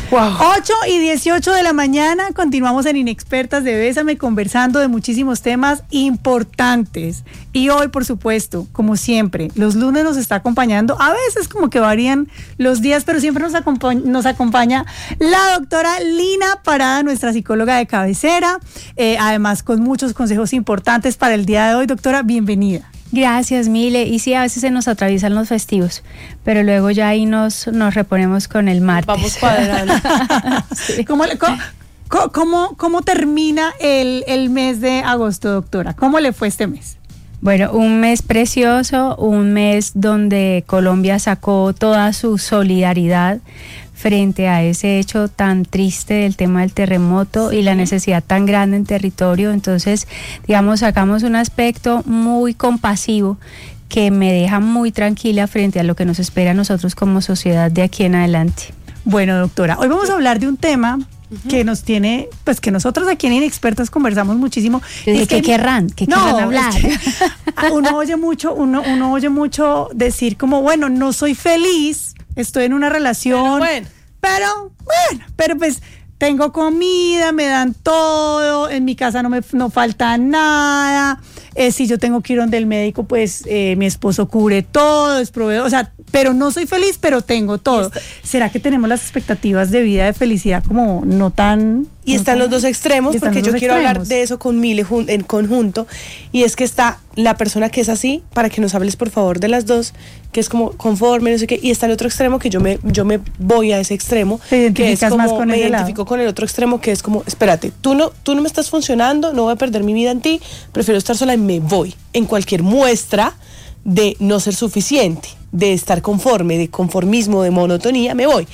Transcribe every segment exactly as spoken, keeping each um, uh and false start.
Wow. ocho y dieciocho de la mañana, continuamos en Inexpertas de Bésame, conversando de muchísimos temas importantes. Y hoy, por supuesto, como siempre, los lunes nos está acompañando, a veces como que varían los días, pero siempre nos acompaña, nos acompaña la doctora Lina Parada, nuestra psicóloga de cabecera, eh, además con muchos consejos importantes para el día de hoy. Doctora, bienvenida. Gracias, Mile. Y sí, a veces se nos atraviesan los festivos, pero luego ya ahí nos, nos reponemos con el martes. Vamos cuadrando. Sí. ¿Cómo, cómo, cómo, ¿Cómo termina el, el mes de agosto, doctora? ¿Cómo le fue este mes? Bueno, un mes precioso, un mes donde Colombia sacó toda su solidaridad frente a ese hecho tan triste del tema del terremoto, sí, y la necesidad tan grande en territorio. Entonces, digamos, sacamos un aspecto muy compasivo que me deja muy tranquila frente a lo que nos espera a nosotros como sociedad de aquí en adelante. Bueno, doctora, hoy vamos a hablar de un tema Uh-huh. que nos tiene, pues que nosotros aquí en Inexpertas conversamos muchísimo. Yo dije, ¿qué querrán? ¿Qué no, querrán hablar? Es que uno oye mucho, uno, uno oye mucho decir como, bueno, no soy feliz, estoy en una relación, pero bueno, pero, bueno, pero pues tengo comida, me dan todo, en mi casa no me no falta nada, eh, si yo tengo que ir donde el médico, pues eh, mi esposo cubre todo, es proveedor, o sea, pero no soy feliz, pero tengo todo. Está, ¿será que tenemos las expectativas de vida, de felicidad como no tan... Y no están tan, los dos extremos, porque yo quiero extremos. hablar de eso con Mile jun, en conjunto, y es que está la persona que es así, para que nos hables por favor de las dos, que es como conforme, no sé qué, y está el otro extremo, que yo me yo me voy a ese extremo, que es como, más con me identifico lado? con el otro extremo, que es como, espérate, tú no, tú no me estás funcionando, no voy a perder mi vida en ti, prefiero estar sola y me voy, en cualquier muestra de no ser suficiente, de estar conforme, de conformismo, de monotonía, me voy.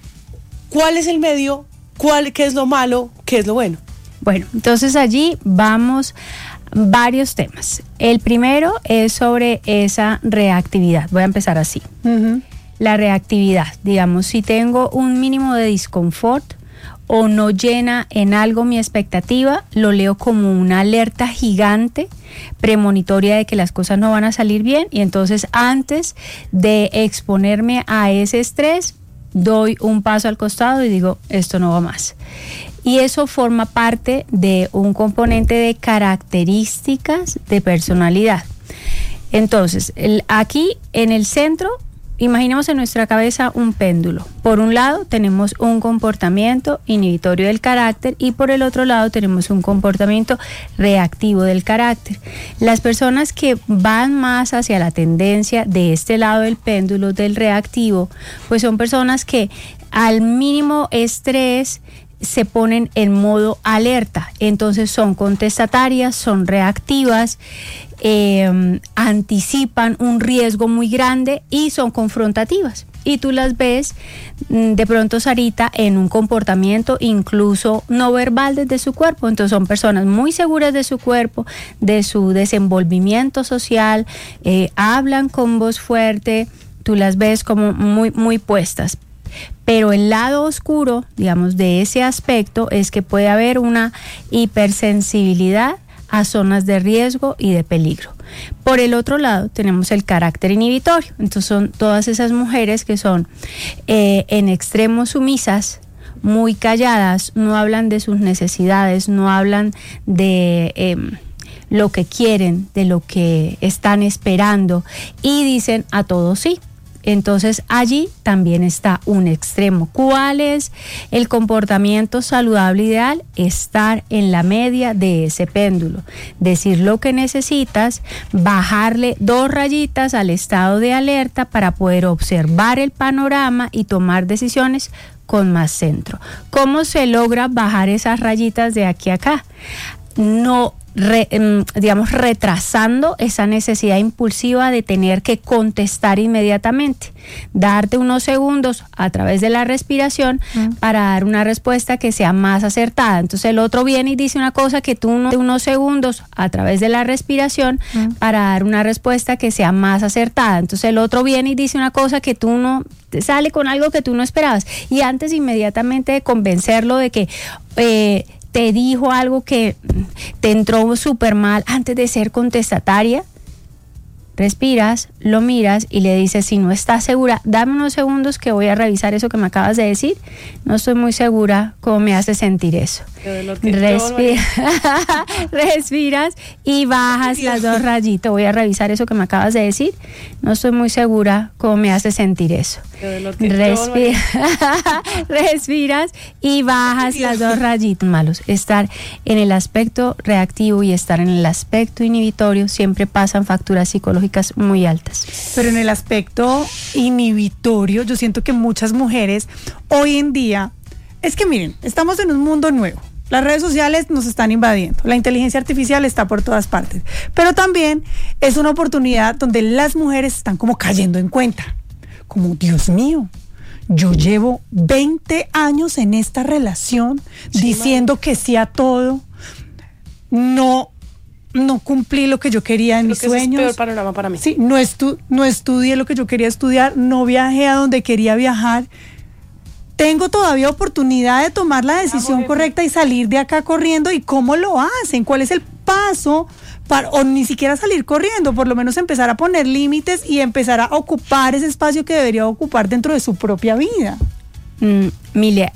¿Cuál es el medio? ¿Cuál, qué es lo malo? ¿Qué es lo bueno? Bueno, entonces allí vamos varios temas. El primero es sobre esa reactividad. Voy a empezar así. Uh-huh. La reactividad, digamos, si tengo un mínimo de disconfort o no llena en algo mi expectativa, lo leo como una alerta gigante premonitoria de que las cosas no van a salir bien, y entonces antes de exponerme a ese estrés, doy un paso al costado y digo, esto no va más. Y eso forma parte de un componente de características de personalidad. Entonces, el, aquí en el centro, imaginemos en nuestra cabeza un péndulo. Por un lado tenemos un comportamiento inhibitorio del carácter y por el otro lado tenemos un comportamiento reactivo del carácter. Las personas que van más hacia la tendencia de este lado del péndulo, del reactivo, pues son personas que al mínimo estrés se ponen en modo alerta, entonces son contestatarias, son reactivas, eh, anticipan un riesgo muy grande y son confrontativas. Y tú las ves de pronto, Sarita, en un comportamiento incluso no verbal desde su cuerpo. Entonces son personas muy seguras de su cuerpo, de su desenvolvimiento social, eh, hablan con voz fuerte, tú las ves como muy, muy puestas. Pero el lado oscuro, digamos, de ese aspecto es que puede haber una hipersensibilidad a zonas de riesgo y de peligro. Por el otro lado tenemos el carácter inhibitorio. Entonces son todas esas mujeres que son eh, en extremo sumisas, muy calladas, no hablan de sus necesidades, no hablan de eh, lo que quieren, de lo que están esperando y dicen a todo sí. Entonces allí también está un extremo. ¿Cuál es el comportamiento saludable ideal? Estar en la media de ese péndulo. Decir lo que necesitas, bajarle dos rayitas al estado de alerta para poder observar el panorama y tomar decisiones con más centro. ¿Cómo se logra bajar esas rayitas de aquí a acá? No Re, digamos, retrasando esa necesidad impulsiva de tener que contestar inmediatamente, darte unos segundos a través de la respiración uh-huh. para dar una respuesta que sea más acertada. Entonces el otro viene y dice una cosa que tú no, unos segundos a través de la respiración uh-huh. para dar una respuesta que sea más acertada. Entonces el otro viene y dice una cosa que tú no, te sale con algo que tú no esperabas, y antes inmediatamente de convencerlo de que eh, te dijo algo que te entró súper mal, antes de ser contestataria, Respiras, lo miras y le dices, si no estás segura, dame unos segundos que voy a revisar eso que me acabas de decir. No estoy muy segura cómo me hace sentir eso. Respira, respiras y bajas las dos rayitas. Voy a revisar eso que me acabas de decir. No estoy muy segura cómo me hace sentir eso. Respira, respiras y bajas las dos rayitas. Malos. Estar en el aspecto reactivo y estar en el aspecto inhibitorio siempre pasan facturas psicológicas muy altas. Pero en el aspecto inhibitorio, yo siento que muchas mujeres hoy en día, es que miren, estamos en un mundo nuevo. Las redes sociales nos están invadiendo, la inteligencia artificial está por todas partes, pero también es una oportunidad donde las mujeres están como cayendo en cuenta, como Dios mío, yo llevo veinte años en esta relación, sí, diciendo man. que sí a todo, no no cumplí lo que yo quería en Creo mis que sueños. Ese es el peor panorama para mí. Sí, no, estu no estudié lo que yo quería estudiar, no viajé a donde quería viajar. Tengo todavía oportunidad de tomar la decisión Vamos, correcta y salir de acá corriendo. ¿Y cómo lo hacen? ¿Cuál es el paso? Para, o ni siquiera salir corriendo, por lo menos empezar a poner límites y empezar a ocupar ese espacio que debería ocupar dentro de su propia vida. Mm, Milia,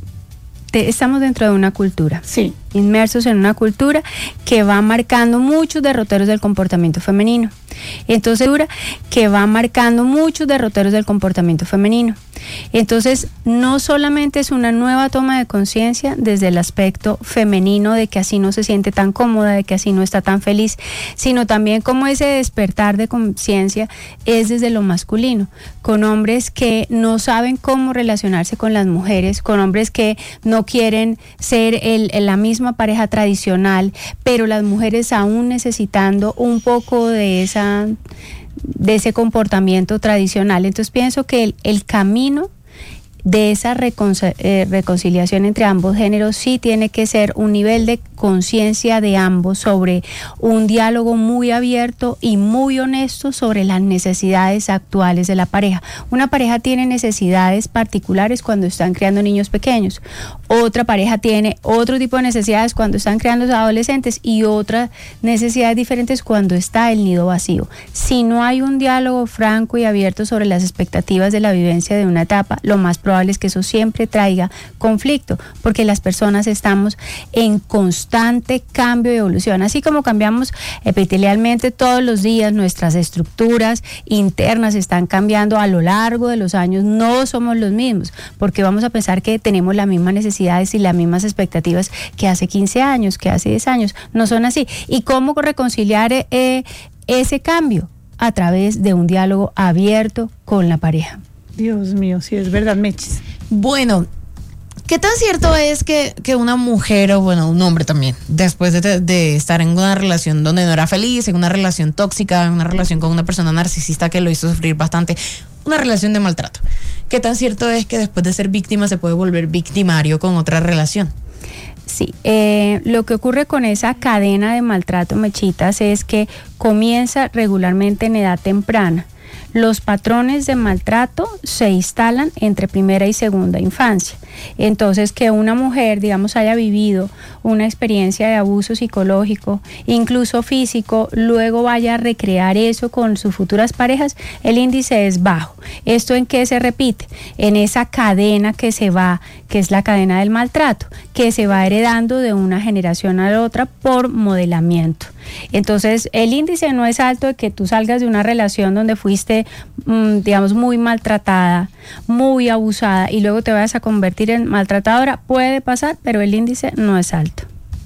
te, estamos dentro de una cultura. Sí. Inmersos en una cultura que va marcando muchos derroteros del comportamiento femenino. Entonces, que va marcando muchos derroteros del comportamiento femenino. Entonces, no solamente es una nueva toma de conciencia desde el aspecto femenino de que así no se siente tan cómoda, de que así no está tan feliz, sino también como ese despertar de conciencia es desde lo masculino, con hombres que no saben cómo relacionarse con las mujeres, con hombres que no quieren ser el, el, la misma pareja tradicional, pero las mujeres aún necesitando un poco de esa de ese comportamiento tradicional. Entonces pienso que el, el camino de esa reconcil- eh, reconciliación entre ambos géneros sí tiene que ser un nivel de conciencia de ambos sobre un diálogo muy abierto y muy honesto sobre las necesidades actuales de la pareja. Una pareja tiene necesidades particulares cuando están creando niños pequeños, otra pareja tiene otro tipo de necesidades cuando están creando adolescentes y otras necesidades diferentes cuando está el nido vacío. Si no hay un diálogo franco y abierto sobre las expectativas de la vivencia de una etapa, lo más probable es que eso siempre traiga conflicto, porque las personas estamos en constante cambio y evolución, así como cambiamos epitelialmente todos los días, nuestras estructuras internas están cambiando a lo largo de los años, no somos los mismos, porque vamos a pensar que tenemos las mismas necesidades y las mismas expectativas que hace quince años, que hace diez años, no son así. ¿Y cómo reconciliar eh, ese cambio? A través de un diálogo abierto con la pareja. Dios mío, sí es verdad, Mechis. Bueno, ¿qué tan cierto es que, que una mujer, o bueno, un hombre también, después de, de estar en una relación donde no era feliz, en una relación tóxica, en una relación con una persona narcisista que lo hizo sufrir bastante, una relación de maltrato, qué tan cierto es que después de ser víctima se puede volver victimario con otra relación? Sí, eh, lo que ocurre con esa cadena de maltrato, Mechitas, es que comienza regularmente en edad temprana. Los patrones de maltrato se instalan entre primera y segunda infancia. Entonces, que una mujer, digamos, haya vivido una experiencia de abuso psicológico, incluso físico, luego vaya a recrear eso con sus futuras parejas, el índice es bajo. ¿Esto en qué se repite? En esa cadena que se va, que es la cadena del maltrato, que se va heredando de una generación a la otra por modelamiento. Entonces, el índice no es alto de que tú salgas de una relación donde fuiste, mmm, digamos, muy maltratada, muy abusada y luego te vayas a convertir en maltratadora. Puede pasar, pero el índice no es alto.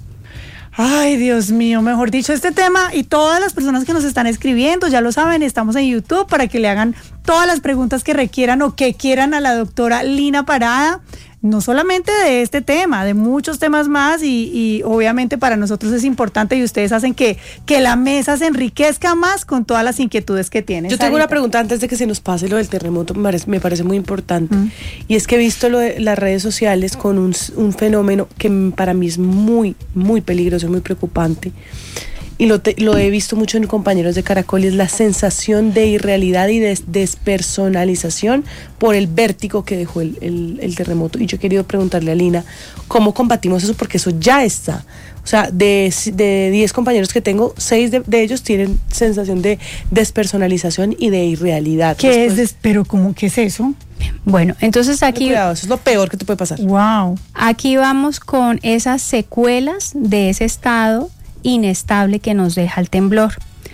Ay, Dios mío, mejor dicho, este tema y todas las personas que nos están escribiendo, ya lo saben, estamos en YouTube para que le hagan todas las preguntas que requieran o que quieran a la doctora Lina Parada. No solamente de este tema, de muchos temas más y, y obviamente para nosotros es importante y ustedes hacen que, que la mesa se enriquezca más con todas las inquietudes que tienen. Yo tengo Sarita. Una pregunta antes de que se nos pase lo del terremoto, me parece, me parece muy importante. Mm. Y es que he visto lo de las redes sociales con un, un fenómeno que para mí es muy, muy peligroso, muy preocupante. y lo, te, lo he visto mucho en compañeros de Caracol, y es la sensación de irrealidad y de despersonalización por el vértigo que dejó el, el, el terremoto. Y yo he querido preguntarle a Lina, ¿cómo combatimos eso? Porque eso ya está. O sea, de diez compañeros que tengo, seis de, de ellos tienen sensación de despersonalización y de irrealidad. ¿Qué Después, es? Des, pero ¿cómo qué es eso? Bueno, entonces aquí... Cuidado, eso es lo peor que te puede pasar. Wow. Aquí vamos con esas secuelas de ese estado inestable que nos deja el temblor.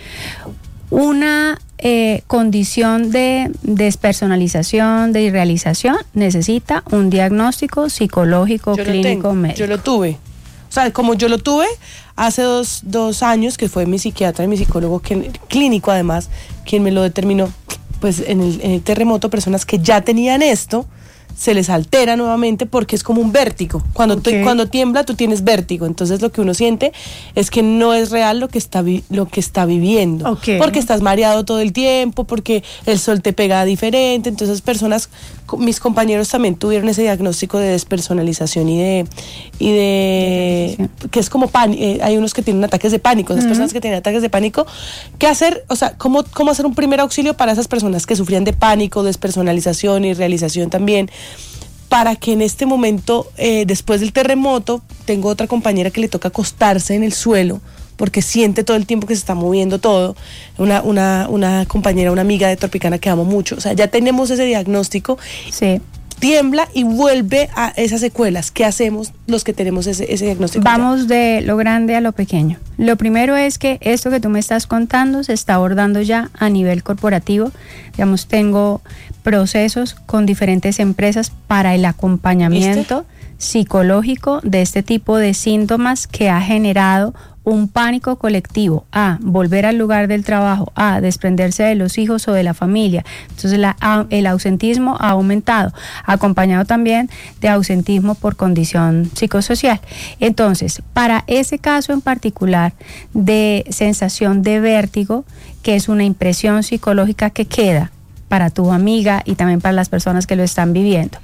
Una eh, condición de despersonalización, de irrealización, necesita un diagnóstico psicológico, yo clínico, médico. Yo lo tuve. O sea, como yo lo tuve hace dos, dos años, que fue mi psiquiatra y mi psicólogo quien, clínico además, quien me lo determinó, pues en el, en el terremoto, personas que ya tenían esto, se les altera nuevamente porque es como un vértigo. Cuando, okay. te, cuando tiembla, tú tienes vértigo. Entonces lo que uno siente es que no es real lo que está, vi, lo que está viviendo. Okay. Porque estás mareado todo el tiempo, porque el sol te pega diferente. Entonces personas, mis compañeros también tuvieron ese diagnóstico de despersonalización y de... y de sí. que es como pánico. Eh, hay unos que tienen ataques de pánico. Esas uh-huh. personas que tienen ataques de pánico. ¿Qué hacer? O sea, ¿cómo, cómo hacer un primer auxilio para esas personas que sufrían de pánico, despersonalización y realización también? Para que en este momento, eh, después del terremoto, tengo otra compañera que le toca acostarse en el suelo porque siente todo el tiempo que se está moviendo todo. Una, una, una compañera, una amiga de Tropicana que amo mucho. O sea, ya tenemos ese diagnóstico. Sí. Tiembla y vuelve a esas secuelas. ¿Qué hacemos los que tenemos ese, ese diagnóstico? Vamos ya? de lo grande a lo pequeño. Lo primero es que esto que tú me estás contando se está abordando ya a nivel corporativo. Digamos, tengo procesos con diferentes empresas para el acompañamiento ¿Viste? psicológico de este tipo de síntomas que ha generado un pánico colectivo a volver al lugar del trabajo, a desprenderse de los hijos o de la familia. Entonces la, a, el ausentismo ha aumentado, acompañado también de ausentismo por condición psicosocial. Entonces, para ese caso en particular de sensación de vértigo, que es una impresión psicológica que queda para tu amiga y también para las personas que lo están viviendo,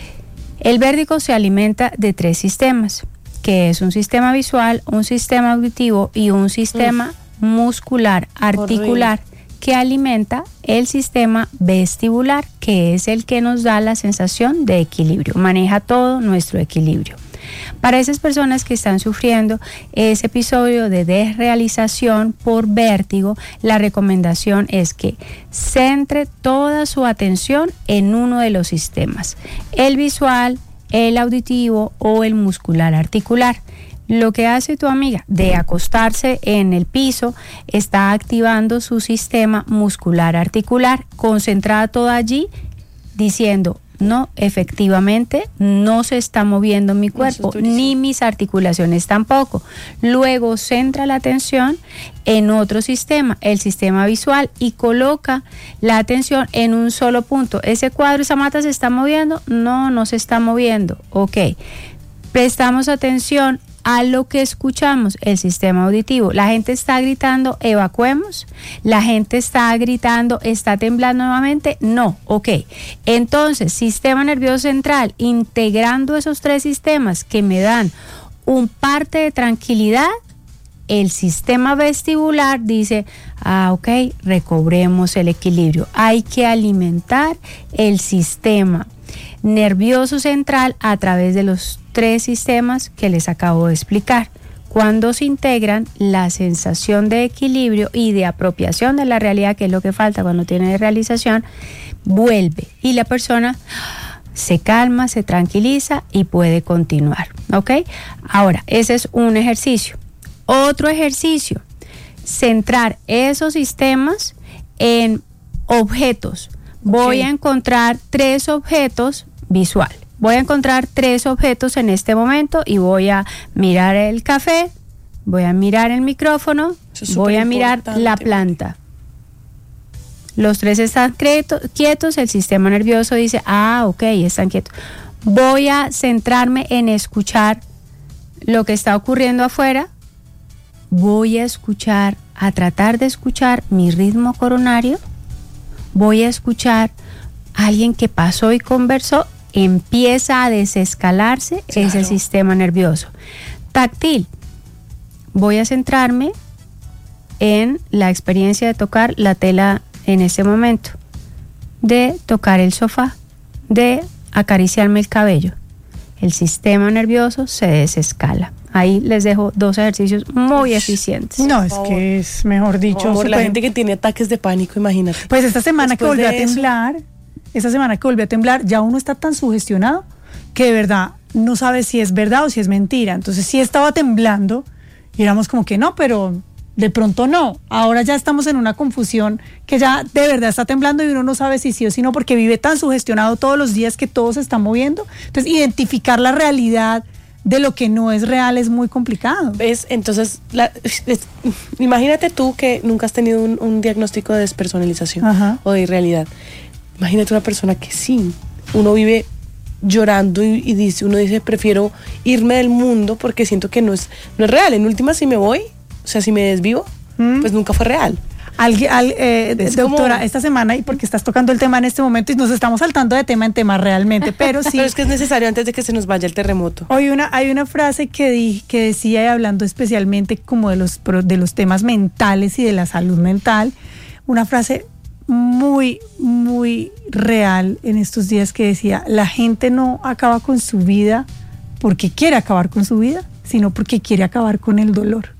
el vértigo se alimenta de tres sistemas, que es un sistema visual, un sistema auditivo y un sistema Uf, muscular, articular, horrible. que alimenta el sistema vestibular, que es el que nos da la sensación de equilibrio, maneja todo nuestro equilibrio. Para esas personas que están sufriendo ese episodio de desrealización por vértigo, la recomendación es que centre toda su atención en uno de los sistemas, el visual, el auditivo o el muscular articular. Lo que hace tu amiga de acostarse en el piso está activando su sistema muscular articular, concentrada todo allí, diciendo: no, efectivamente no se está moviendo mi cuerpo, no ni mis articulaciones tampoco. Luego centra la atención en otro sistema, el sistema visual, y coloca la atención en un solo punto. ¿Ese cuadro, esa mata se está moviendo? No, no se está moviendo. Ok, prestamos atención a lo que escuchamos, el sistema auditivo. La gente está gritando, evacuemos. La gente está gritando, está temblando nuevamente. No, ok. Entonces, sistema nervioso central, integrando esos tres sistemas que me dan un parte de tranquilidad. El sistema vestibular dice: ah, ok, recobremos el equilibrio. Hay que alimentar el sistema nervioso central a través de los tres sistemas que les acabo de explicar. Cuando se integran, la sensación de equilibrio y de apropiación de la realidad, que es lo que falta cuando tiene realización, vuelve y la persona se calma, se tranquiliza y puede continuar. ¿Ok? Ahora, ese es un ejercicio. Otro ejercicio, centrar esos sistemas en objetos. Voy okay. a encontrar tres objetos visual. Voy a encontrar tres objetos en este momento y voy a mirar el café, voy a mirar el micrófono, voy a mirar la planta. Los tres están quietos, el sistema nervioso dice: ah, ok, están quietos. Voy a centrarme en escuchar lo que está ocurriendo afuera. Voy a escuchar, a tratar de escuchar mi ritmo coronario. Voy a escuchar a alguien que pasó y conversó. Empieza a desescalarse claro. ese sistema nervioso. Táctil. Voy a centrarme en la experiencia de tocar la tela en este momento, de tocar el sofá, de acariciarme el cabello. El sistema nervioso se desescala. Ahí les dejo dos ejercicios muy eficientes. No, es que es mejor dicho. Por la pueden... gente que tiene ataques de pánico, imagínate. Pues esta semana Después que volvió a de eso... temblar, esta semana que volvió a temblar, ya uno está tan sugestionado que de verdad no sabe si es verdad o si es mentira. Entonces sí estaba temblando y éramos como que no, pero de pronto no. Ahora ya estamos en una confusión que ya de verdad está temblando y uno no sabe si sí o si no, porque vive tan sugestionado todos los días que todo se está moviendo. Entonces identificar la realidad de lo que no es real es muy complicado. ¿Ves? Entonces, la, es, imagínate tú que nunca has tenido un, un diagnóstico de despersonalización. Ajá. O de irrealidad. Imagínate una persona que sí, uno vive llorando y, y dice, uno dice, prefiero irme del mundo porque siento que no es, no es real. En última, si me voy, o sea, si me desvivo, ¿Mm? Pues nunca fue real. Alguien, al, eh, doctora, como... esta semana, y porque estás tocando el tema en este momento y nos estamos saltando de tema en tema realmente, pero sí. Pero es que es necesario antes de que se nos vaya el terremoto. Hoy una, hay una frase que, di, que decía, y hablando especialmente como de los, de los temas mentales y de la salud mental, una frase muy, muy real en estos días que decía, la gente no acaba con su vida porque quiere acabar con su vida, sino porque quiere acabar con el dolor.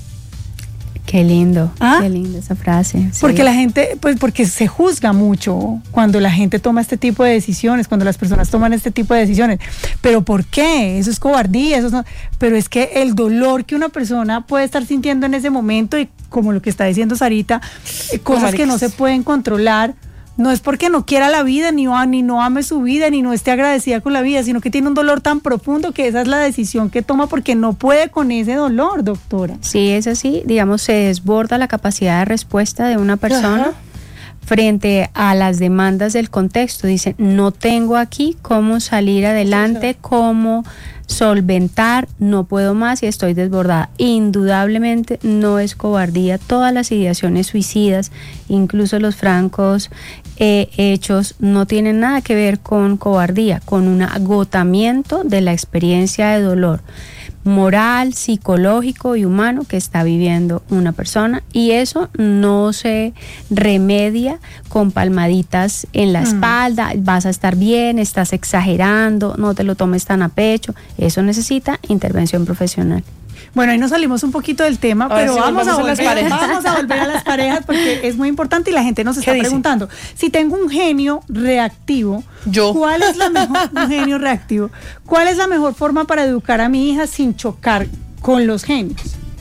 Qué lindo, ¿Ah? Qué linda esa frase. Sí. Porque la gente, pues porque se juzga mucho cuando la gente toma este tipo de decisiones, cuando las personas toman este tipo de decisiones. ¿Pero por qué? Eso es cobardía, eso es no... Pero es que el dolor que una persona puede estar sintiendo en ese momento, y como lo que está diciendo Sarita, cosas que no se pueden controlar, no es porque no quiera la vida, ni, ni no ame su vida, ni no esté agradecida con la vida, sino que tiene un dolor tan profundo que esa es la decisión que toma porque no puede con ese dolor, doctora. Sí, es así, digamos, se desborda la capacidad de respuesta de una persona. Ajá. Frente a las demandas del contexto. Dicen, no tengo aquí cómo salir adelante, cómo solventar, no puedo más y estoy desbordada. Indudablemente no es cobardía. Todas las ideaciones suicidas, incluso los francos eh, hechos, no tienen nada que ver con cobardía, con un agotamiento de la experiencia de dolor moral, psicológico y humano que está viviendo una persona, y eso no se remedia con palmaditas en la mm. espalda, vas a estar bien, estás exagerando, no te lo tomes tan a pecho. Eso necesita intervención profesional. Bueno, ahí nos salimos un poquito del tema, ahora pero sí, vamos, a volver, a las parejas. vamos a volver a las parejas porque es muy importante y la gente nos está preguntando. Si tengo un genio reactivo, ¿Yo? ¿cuál es la mejor, un genio reactivo? ¿Cuál es la mejor forma para educar a mi hija sin chocar con los genios?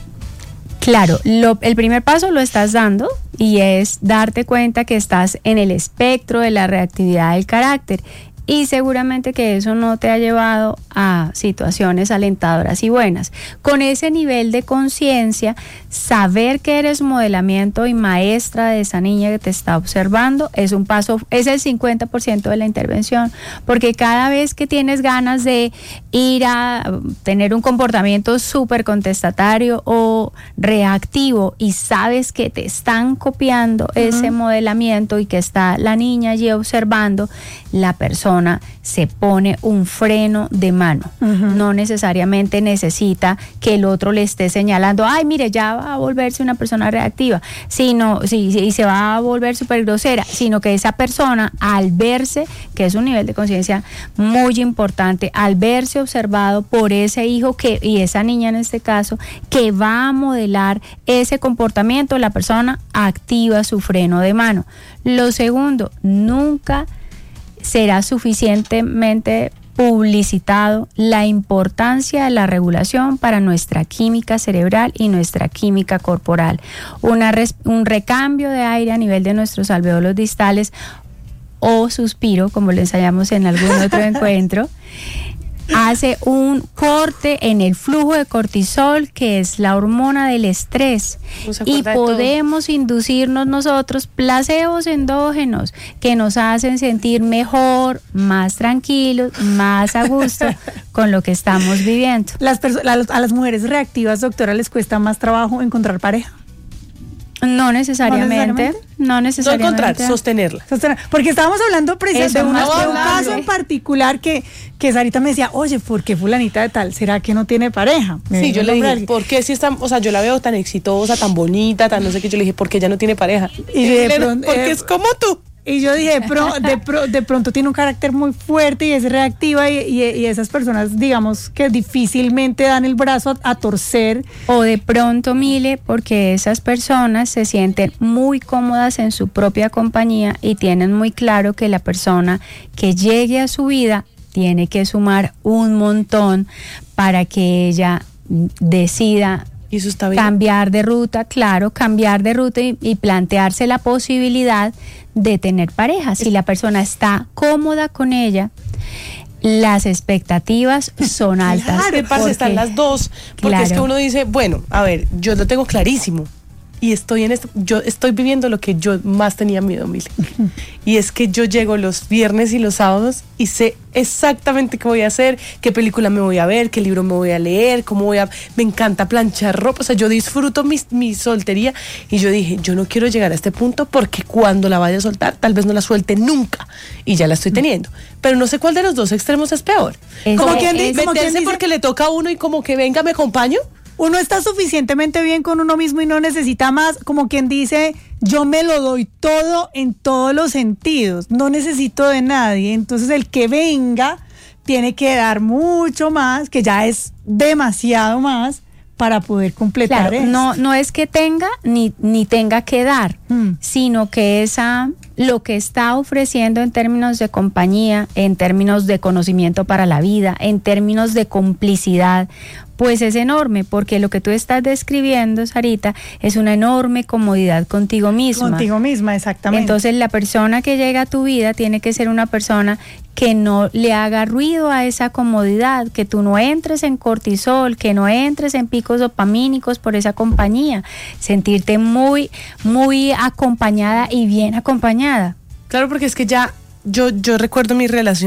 Claro, lo, el primer paso lo estás dando y es darte cuenta que estás en el espectro de la reactividad del carácter. Y seguramente que eso no te ha llevado a situaciones alentadoras y buenas. Con ese nivel de conciencia, saber que eres modelamiento y maestra de esa niña que te está observando es un paso, es el cincuenta por ciento de la intervención, porque cada vez que tienes ganas de ir a tener un comportamiento súper contestatario o reactivo y sabes que te están copiando uh-huh. ese modelamiento y que está la niña allí observando, la persona se pone un freno de mano. Uh-huh. No necesariamente necesita que el otro le esté señalando, ay, mire, ya va a volverse una persona reactiva, sino, sí, sí, y se va a volver súper grosera, sino que esa persona, al verse, que es un nivel de conciencia muy importante, al verse observado por ese hijo que, y esa niña en este caso, que va a modelar ese comportamiento, la persona activa su freno de mano. Lo segundo, nunca será suficientemente publicitado la importancia de la regulación para nuestra química cerebral y nuestra química corporal. Una res, un recambio de aire a nivel de nuestros alveolos distales o suspiro, como lo ensayamos en algún otro encuentro, hace un corte en el flujo de cortisol, que es la hormona del estrés, y podemos inducirnos nosotros placebos endógenos que nos hacen sentir mejor, más tranquilos, más a gusto con lo que estamos viviendo. Las perso- a las mujeres reactivas, doctora, ¿les cuesta más trabajo encontrar pareja? No necesariamente. No necesariamente. No necesariamente. No encontrar, sostenerla. Sostener. Porque estábamos hablando precisamente de, una, de un hablando. caso en particular que, que Sarita me decía, oye, ¿por qué fulanita de tal? ¿Será que no tiene pareja? Me Sí, yo le dije, alguien. ¿por qué si está, o sea, yo la veo tan exitosa, tan bonita, tan no sé qué? Yo le dije, ¿por qué ella no tiene pareja? Y de Elena, pronto, porque eh, es como tú. Y yo dije, de, pro, de, pro, de pronto tiene un carácter muy fuerte y es reactiva y, y, y esas personas, digamos, que difícilmente dan el brazo a, a torcer. O de pronto, Mile, porque esas personas se sienten muy cómodas en su propia compañía y tienen muy claro que la persona que llegue a su vida tiene que sumar un montón para que ella decida Y eso está bien. cambiar de ruta, claro, cambiar de ruta y, y plantearse la posibilidad de tener pareja. Si la persona está cómoda con ella, las expectativas son altas. Claro, ¿qué pasa? Están las dos. Porque Claro. es que uno dice, bueno, a ver, yo lo tengo clarísimo. Y estoy en esto, yo estoy viviendo lo que yo más tenía miedo, Mile. Y es que yo llego los viernes y los sábados y sé exactamente qué voy a hacer, qué película me voy a ver, qué libro me voy a leer, cómo voy a... Me encanta planchar ropa, o sea, yo disfruto mi, mi soltería. Y yo dije, yo no quiero llegar a este punto porque cuando la vaya a soltar, tal vez no la suelte nunca. Y ya la estoy teniendo. Pero no sé cuál de los dos extremos es peor. Es- como es- quien dice, es- como quien meterse dice- porque le toca a uno y como que venga, me acompaño. Uno está suficientemente bien con uno mismo y no necesita más, como quien dice, yo me lo doy todo en todos los sentidos, no necesito de nadie. Entonces el que venga tiene que dar mucho más, que ya es demasiado más para poder completar Claro, eso. no, no es que tenga ni, ni tenga que dar, Mm. sino que esa lo que está ofreciendo en términos de compañía, en términos de conocimiento para la vida, en términos de complicidad, pues es enorme, porque lo que tú estás describiendo, Sarita, es una enorme comodidad contigo misma. Contigo misma, exactamente. Entonces la persona que llega a tu vida tiene que ser una persona que no le haga ruido a esa comodidad, que tú no entres en cortisol, que no entres en picos dopamínicos por esa compañía, sentirte muy, muy acompañada y bien acompañada. Claro, porque es que ya, yo, yo recuerdo mi relación